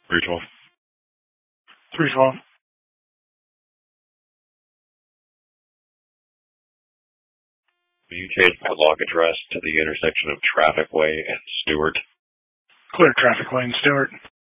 312. 312. Will you change my log address to the intersection of Traffic Way and Stewart? Clear Traffic Way and Stewart.